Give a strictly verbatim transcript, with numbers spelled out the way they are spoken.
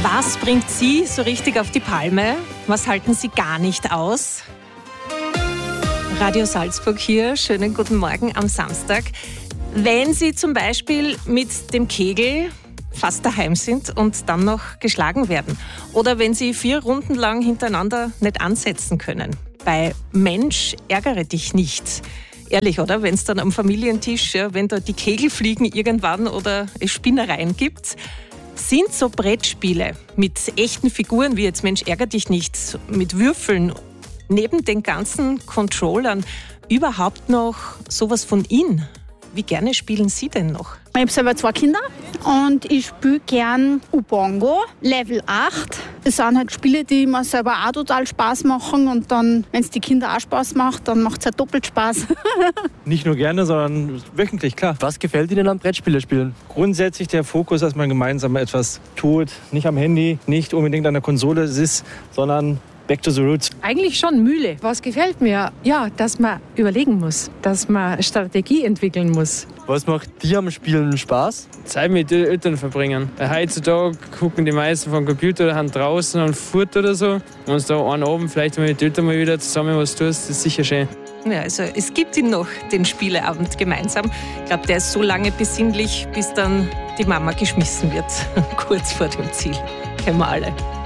Was bringt Sie so richtig auf die Palme? Was halten Sie gar nicht aus? Radio Salzburg hier, schönen guten Morgen am Samstag. Wenn Sie zum Beispiel mit dem Kegel fast daheim sind und dann noch geschlagen werden. Oder wenn Sie vier Runden lang hintereinander nicht ansetzen können. Bei Mensch, ärgere dich nicht. Ehrlich, oder? Wenn es dann am Familientisch, ja, wenn da die Kegel fliegen irgendwann oder es Spinnereien gibt. Sind so Brettspiele mit echten Figuren wie jetzt Mensch, ärgere dich nicht, mit Würfeln, neben den ganzen Controllern überhaupt noch sowas von in? Wie gerne spielen Sie denn noch? Ich habe selber zwei Kinder und ich spiele gern U-Bongo, Level acht. Das sind halt Spiele, die mir selber auch total Spaß machen. Und dann, wenn es die Kinder auch Spaß macht, dann macht es halt doppelt Spaß. Nicht nur gerne, sondern wöchentlich, klar. Was gefällt Ihnen am Brettspiele spielen? Grundsätzlich der Fokus, dass man gemeinsam etwas tut. Nicht am Handy, nicht unbedingt an der Konsole ist, sondern back to the roots. Eigentlich schon Mühle. Was gefällt mir? Ja, dass man überlegen muss, dass man Strategie entwickeln muss. Was macht dir am Spielen Spaß? Zeit mit den Eltern verbringen. Heutzutage gucken die meisten vom Computer oder haben draußen und Furt oder so. Wenn du da einen Abend vielleicht mal mit den Eltern mal wieder zusammen was tust, ist sicher schön. Ja, also es gibt ihn noch, den Spieleabend gemeinsam. Ich glaube, der ist so lange besinnlich, bis dann die Mama geschmissen wird, kurz vor dem Ziel. Kennen wir alle.